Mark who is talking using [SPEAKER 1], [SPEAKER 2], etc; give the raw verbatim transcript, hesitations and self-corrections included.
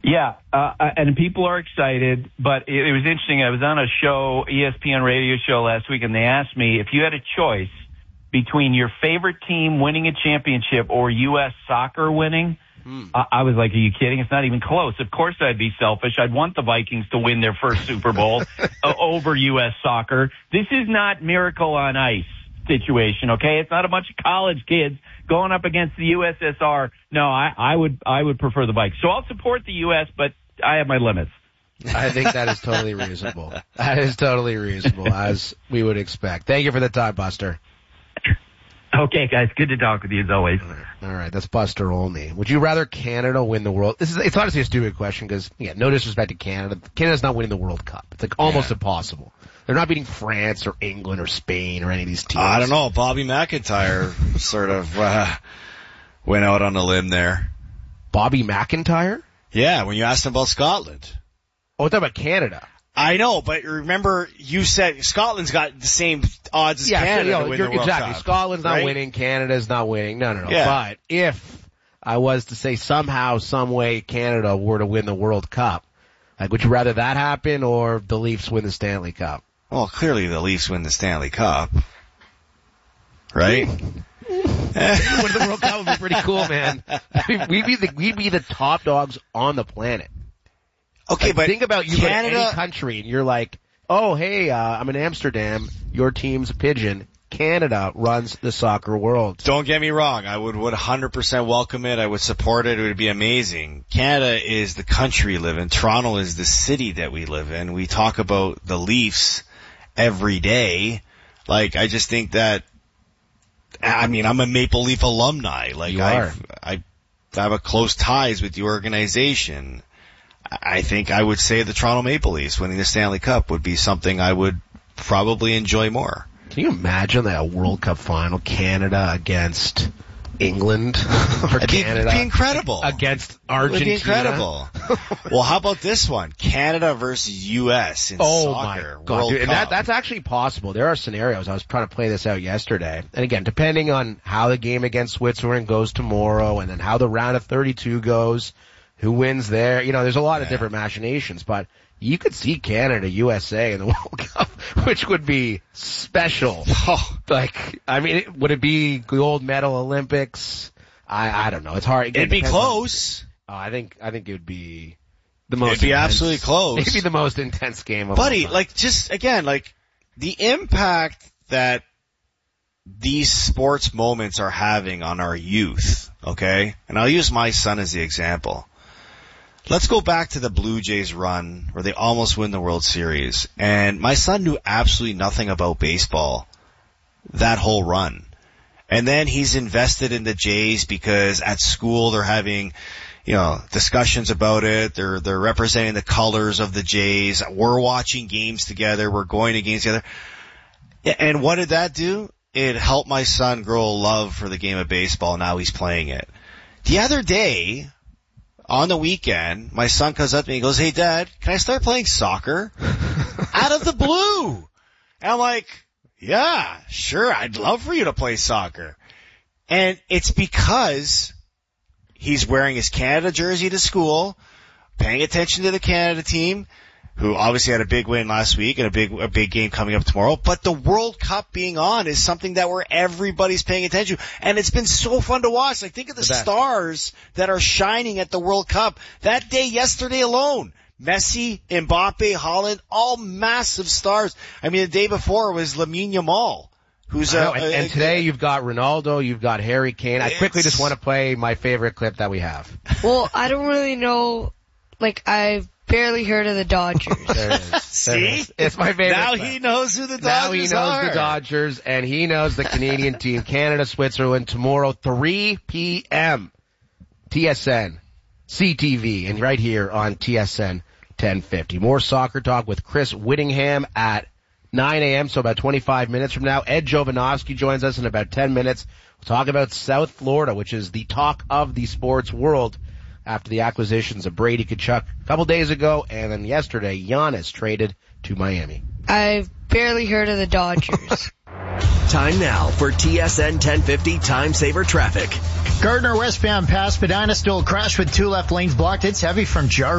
[SPEAKER 1] Yeah, uh, and people are excited, but it, it was interesting. I was on a show, E S P N radio show last week, and they asked me if you had a choice between your favorite team winning a championship or U S soccer winning. Hmm. Uh, I was like, are you kidding? It's not even close. Of course I'd be selfish. I'd want the Vikings to win their first Super Bowl uh, over U S soccer. This is not Miracle on Ice situation, okay? It's not a bunch of college kids going up against the U S S R. No, I, I would I would prefer the Vikes. So I'll support the U S, but I have my limits.
[SPEAKER 2] I think that is totally reasonable. That is totally reasonable, as we would expect. Thank you for the time, Buster.
[SPEAKER 1] Okay, guys, good to talk with you as always.
[SPEAKER 2] All right, that's Buster Olney. Would you rather Canada win the World? This is it's honestly a stupid question because, yeah, no disrespect to Canada. Canada's not winning the World Cup. It's like almost yeah. impossible. They're not beating France or England or Spain or any of these teams.
[SPEAKER 3] I don't know. Bobby McIntyre sort of uh, went out on a limb there.
[SPEAKER 2] Bobby McIntyre?
[SPEAKER 3] Yeah, when you asked him about Scotland.
[SPEAKER 2] Oh, we're talking about Canada.
[SPEAKER 3] I know, but remember you said Scotland's got the same odds as
[SPEAKER 2] yeah,
[SPEAKER 3] Canada
[SPEAKER 2] so, you know,
[SPEAKER 3] to win
[SPEAKER 2] you're,
[SPEAKER 3] the World
[SPEAKER 2] exactly.
[SPEAKER 3] Cup.
[SPEAKER 2] Scotland's not
[SPEAKER 3] right?
[SPEAKER 2] winning, Canada's not winning. No, no, no.
[SPEAKER 3] Yeah.
[SPEAKER 2] But if I was to say somehow, some way Canada were to win the World Cup, like, would you rather that happen or the Leafs win the Stanley Cup?
[SPEAKER 3] Well, clearly the Leafs win the Stanley Cup. Right?
[SPEAKER 2] Winning the World Cup would be pretty cool, man. I mean, we'd be the, we'd be the top dogs on the planet.
[SPEAKER 3] Okay,
[SPEAKER 2] like,
[SPEAKER 3] but
[SPEAKER 2] think about you
[SPEAKER 3] Canada,
[SPEAKER 2] go to any country and you're like, oh, hey, uh, I'm in Amsterdam. Your team's a pigeon. Canada runs the soccer world.
[SPEAKER 3] Don't get me wrong. I would one hundred percent welcome it. I would support it. It would be amazing. Canada is the country we live in. Toronto is the city that we live in. We talk about the Leafs every day. Like, I just think that, I mean, I'm a Maple Leaf alumni. Like,
[SPEAKER 2] you are.
[SPEAKER 3] I, I have a close ties with the organization. I think I would say the Toronto Maple Leafs winning the Stanley Cup would be something I would probably enjoy more.
[SPEAKER 2] Can you imagine that a World Cup final, Canada against England or
[SPEAKER 3] It'd
[SPEAKER 2] Canada?
[SPEAKER 3] It'd be incredible.
[SPEAKER 2] Against Argentina?
[SPEAKER 3] It'd be incredible. Well, how about this one? Canada versus U S in
[SPEAKER 2] oh
[SPEAKER 3] soccer.
[SPEAKER 2] My God,
[SPEAKER 3] World
[SPEAKER 2] dude. And
[SPEAKER 3] Cup.
[SPEAKER 2] that, that's actually possible. There are scenarios. I was trying to play this out yesterday. And again, depending on how the game against Switzerland goes tomorrow and then how the round of thirty-two goes, who wins there, you know, there's a lot of
[SPEAKER 3] yeah.
[SPEAKER 2] different machinations, but you could see Canada, U S A in the World Cup, which would be special.
[SPEAKER 3] Oh.
[SPEAKER 2] Like, I mean, would it be gold medal Olympics? I, I don't know. It's hard.
[SPEAKER 3] It'd be close.
[SPEAKER 2] On, oh, I think, I think it would be the most
[SPEAKER 3] It'd be
[SPEAKER 2] intense,
[SPEAKER 3] absolutely close.
[SPEAKER 2] Maybe the most intense game of
[SPEAKER 3] Buddy,
[SPEAKER 2] all time.
[SPEAKER 3] like, just, again, like, the impact that these sports moments are having on our youth, okay? And I'll use my son as the example. Let's go back to the Blue Jays run where they almost win the World Series. And my son knew absolutely nothing about baseball that whole run. And then he's invested in the Jays because at school they're having, you know, discussions about it. They're, they're representing the colors of the Jays. We're watching games together. We're going to games together. And what did that do? It helped my son grow a love for the game of baseball. Now he's playing it. The other day, on the weekend, my son comes up to me and goes, hey, Dad, can I start playing soccer? Out of the blue. And I'm like, yeah, sure, I'd love for you to play soccer. And it's because he's wearing his Canada jersey to school, paying attention to the Canada team, who obviously had a big win last week and a big a big game coming up tomorrow. But the World Cup being on is something that where everybody's paying attention to. And it's been so fun to watch. Like, think of the, the stars that are shining at the World Cup. That day yesterday alone, Messi, Mbappe, Haaland, all massive stars. I mean, the day before was Lamine Yamal, who's a,
[SPEAKER 2] and, and today you've got Ronaldo, you've got Harry Kane. I quickly just want to play my favorite clip that we have.
[SPEAKER 4] Well, I don't really know, like, I've barely heard of the Dodgers.
[SPEAKER 2] There it is.
[SPEAKER 3] See?
[SPEAKER 2] There it is. It's my favorite.
[SPEAKER 3] Now
[SPEAKER 2] clip.
[SPEAKER 3] he knows who the Dodgers
[SPEAKER 2] are. Now he knows
[SPEAKER 3] are.
[SPEAKER 2] the Dodgers, and he knows the Canadian team. Canada, Switzerland, tomorrow, three p.m. T S N, C T V, and right here on T S N ten fifty. More soccer talk with Chris Whittingham at nine a.m., so about twenty-five minutes from now. Ed Jovanovski joins us in about ten minutes. We'll talk about South Florida, which is the talk of the sports world after the acquisitions of Brady Tkachuk a couple days ago, and then yesterday, Giannis traded to Miami.
[SPEAKER 4] I've barely heard of the Dodgers.
[SPEAKER 5] Time now for T S N ten fifty Time Saver Traffic.
[SPEAKER 6] Gardner westbound past Spadina, still a crash with two left lanes blocked. It's heavy from Jar.